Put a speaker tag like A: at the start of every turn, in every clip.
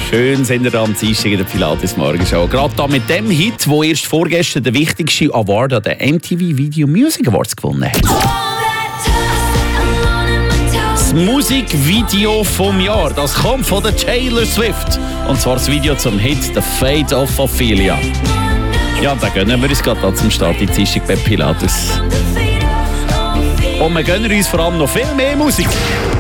A: Schön sind wir am Dienstag in der Pilates Morgenshow. Gerade da mit dem Hit, der erst vorgestern den wichtigsten Award an den MTV Video Music Awards gewonnen hat. Das Musikvideo vom Jahr, das kommt von der Taylor Swift. Und zwar das Video zum Hit «The Fate of Ophelia». Ja, da gönnen wir uns gerade zum Start in Dienstag bei Pilates. Und wir gönnen uns vor allem noch viel mehr Musik.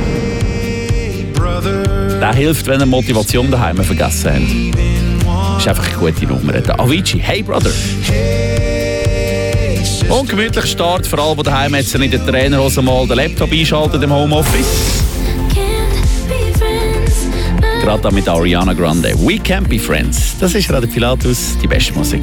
A: Das hilft, wenn ihr Motivation daheim vergessen habt. Das ist einfach eine gute Nummer. Der Avicii, «Hey Brother». Und gemütlich Start für alle, die daheim jetzt in der Trainerhose mal den Laptop einschalten im Homeoffice. Gerade mit Ariana Grande. «We Can't Be Friends». Das ist Radio Pilatus, die beste Musik.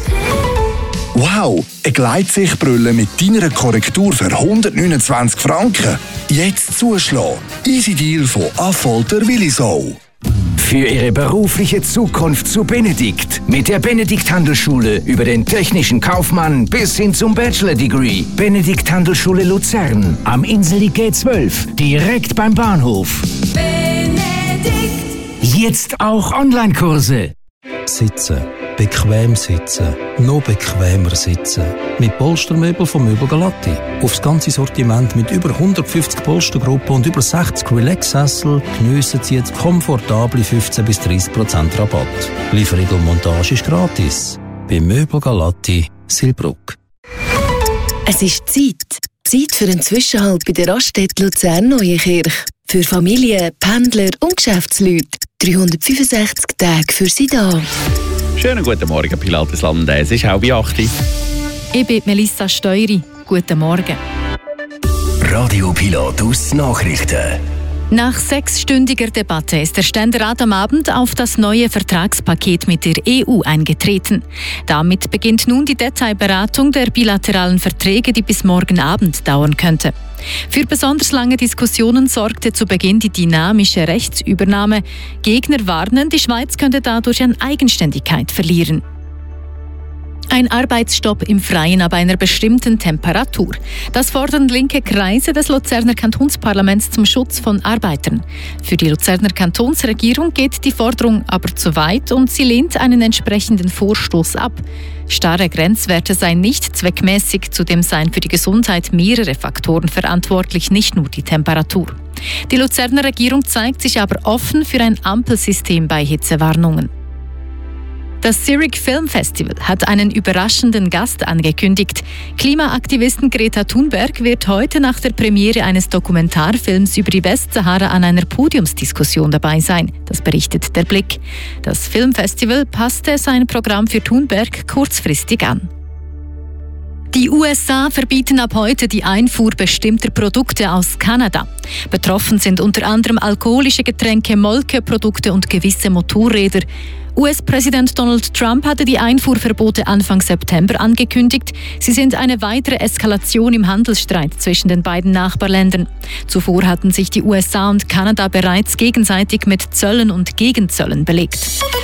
B: Wow, eine Gleitsichtbrille mit deiner Korrektur für 129 Franken. Jetzt zuschlagen. Easy Deal von Affolter Willisau.
C: Für Ihre berufliche Zukunft zu Benedikt. Mit der Benedikt Handelsschule über den technischen Kaufmann bis hin zum Bachelor-Degree. Benedikt Handelsschule Luzern. Am Inseli G12. Direkt beim Bahnhof. Benedikt. Jetzt auch Online-Kurse.
D: Sitzen. Bequem sitzen. Noch bequemer sitzen. Mit Polstermöbel von Möbel Galatti. Aufs ganze Sortiment mit über 150 Polstergruppen und über 60 Relax-Sessel geniessen Sie jetzt komfortable 15-30% Rabatt. Lieferung und Montage ist gratis. Bei Möbel Galatti, Silbruck.
E: Es ist Zeit für einen Zwischenhalt bei der Raststätte Luzern-Neuenkirch. Für Familien, Pendler und Geschäftsleute. 365 Tage für Sie da.
A: Schönen guten Morgen, Pilatesland. Es ist auch bei 8 Uhr.
F: Ich bin Melissa Steury. Guten Morgen.
C: Radio Pilatus Nachrichten.
F: Nach 6-stündiger Debatte ist der Ständerat am Abend auf das neue Vertragspaket mit der EU eingetreten. Damit beginnt nun die Detailberatung der bilateralen Verträge, die bis morgen Abend dauern könnte. Für besonders lange Diskussionen sorgte zu Beginn die dynamische Rechtsübernahme. Gegner warnen, die Schweiz könnte dadurch an Eigenständigkeit verlieren. Ein Arbeitsstopp im Freien ab einer bestimmten Temperatur. Das fordern linke Kreise des Luzerner Kantonsparlaments zum Schutz von Arbeitern. Für die Luzerner Kantonsregierung geht die Forderung aber zu weit und sie lehnt einen entsprechenden Vorstoß ab. Starre Grenzwerte seien nicht zweckmäßig, zudem seien für die Gesundheit mehrere Faktoren verantwortlich, nicht nur die Temperatur. Die Luzerner Regierung zeigt sich aber offen für ein Ampelsystem bei Hitzewarnungen. Das Zurich Film Festival hat einen überraschenden Gast angekündigt. Klimaaktivistin Greta Thunberg wird heute nach der Premiere eines Dokumentarfilms über die Westsahara an einer Podiumsdiskussion dabei sein. Das berichtet der Blick. Das Filmfestival passte sein Programm für Thunberg kurzfristig an. Die USA verbieten ab heute die Einfuhr bestimmter Produkte aus Kanada. Betroffen sind unter anderem alkoholische Getränke, Molkeprodukte und gewisse Motorräder. US-Präsident Donald Trump hatte die Einfuhrverbote Anfang September angekündigt. Sie sind eine weitere Eskalation im Handelsstreit zwischen den beiden Nachbarländern. Zuvor hatten sich die USA und Kanada bereits gegenseitig mit Zöllen und Gegenzöllen belegt.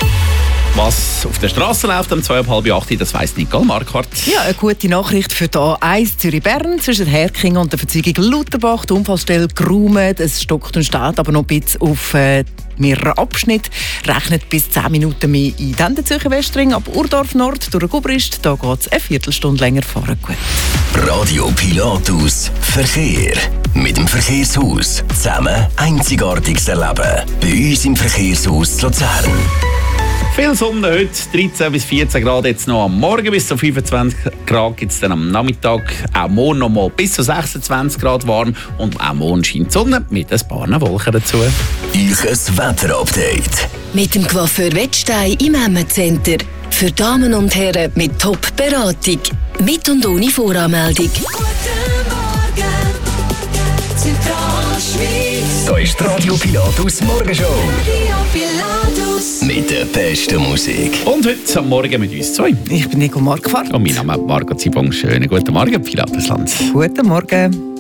A: Was auf der Straße läuft um 7:30, das weiss Nicole Marquardt.
G: Ja, eine gute Nachricht für die A1 Zürich-Bern zwischen Herkingen und der Verzweigung Lutherbach. Die Unfallstelle geräumt, es stockt und steht aber noch ein bisschen auf mehreren Abschnitten. Rechnet bis 10 Minuten mehr in den Zürcher Westring. Ab Urdorf Nord durch Gubrist, da geht es eine Viertelstunde länger fahren. Gut.
C: Radio Pilatus Verkehr. Mit dem Verkehrshaus. Zusammen einzigartiges Erleben. Bei uns im Verkehrshaus Luzern.
A: Viel Sonne heute, 13 bis 14 Grad jetzt noch am Morgen, bis zu 25 Grad gibt es dann am Nachmittag. Auch morgen noch mal bis zu 26 Grad warm und auch morgen scheint die Sonne mit ein paar Wolken dazu.
C: Euch Wetterupdate.
E: Mit dem Coiffeur Wettstein im Hemmencenter. Für Damen und Herren mit Top-Beratung. Mit und ohne Voranmeldung.
H: Guten Morgen, Zentralschweiz.
C: Da ist die Radio Pilatus Morgenshow.
H: Radio Pilatus.
C: Mit der besten Musik.
A: Und heute am Morgen mit uns zwei.
G: Ich bin Nicole Marquardt.
A: Und mein Name ist Marco Zibong. Schönen guten Morgen, Pilatesland.
G: Guten Morgen.